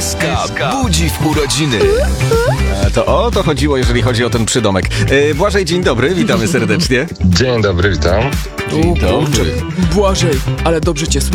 Łyska budzi w urodziny. To o to chodziło, jeżeli chodzi o ten przydomek. Błażej, dzień dobry, witamy serdecznie. Dzień dobry, witam. Dzień dobry. Błażej, ale dobrze cię słyszę.